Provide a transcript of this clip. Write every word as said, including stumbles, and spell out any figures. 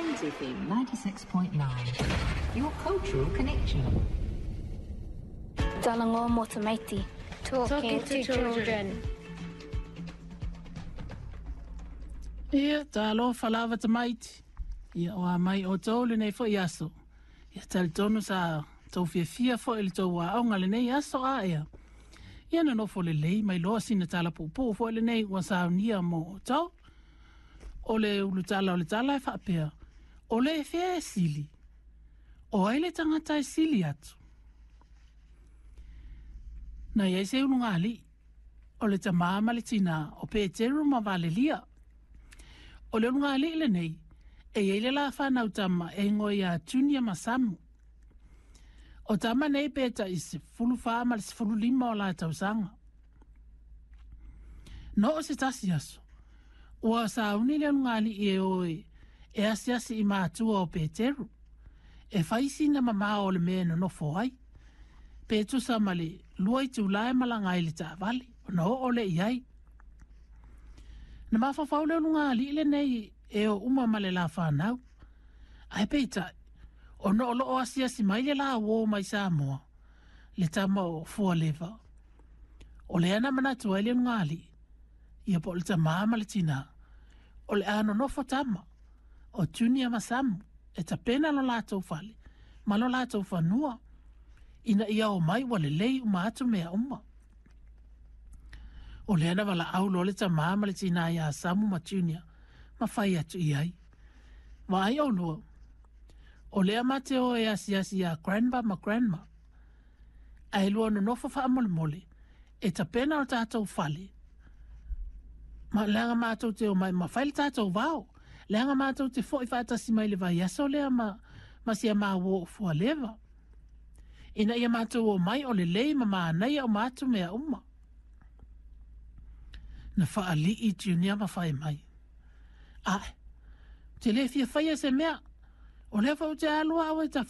Friends F M ninety-six point nine, your cultural connection. Dalango Motomaiti, talking, talking to, to children. Ia, talo falava tamaiti. Ia, oa mai o tau le nei fo i aso. Ia, tali tonu sa tau fia fia fo ili tau wa aunga le nei aso a ea. Ia na nofo le lei mai loa sina tala pupu fo le nei wa sa unia mo o tau. O le ulu tala o le tala e whaapea. O le e fia e sili. O ai le tangata e sili atu. Na iai se unu ngali. O le tamama le tina o pe teru ma vale lia. O le unu ngali le nei. E iai le la whanau tama e ngoi a tunia masamu. O tama nei peta i se fulu whaama le se fulu lima o la tausanga. No o se tasi aso. Ua sa uni le unu ngali i e oi. E asi asi i mātua o Peteru. E whaisi na mama o le mea no nofo ai. Petu sa mali lua i tūlae malanga i le tā vali. O na o ole i ai. Na mawhawhau le unga li le nei e o uma male la whanau. Ai peita, o no olo o asi asi mai le la uo mai sa moa. Le tama o fua leva. O le ana mana tua le unga li. Ia po le tamama le tina. O le ano nofo tama. O tunia masamu, e ta pena lo lātou whale, ma lo lātou whanua, ina ia o mai wale lei uma atu mea uma. O le ana wala au lo le ta maama le tina ia samu ma tunia, ma whai atu i ai. Wa ai au lua. O le amate o e asi asi a grandpa ma grandma. Ai lua no nofo wha mole mole, e ta pena o tātou whale. Ma leanga mātou te o mai, ma whaile tātou vau. Leanga mātou te fo i whaatasi mai le vai aso lea ma, ma sia maa wo fua leva. Ina ia mātou o mai o le lei ma maa nei o mātou mea uma. Na wha li i tunia ma whai mai. Ai, te le fia whaia se mea, o le whau te alua awa i ta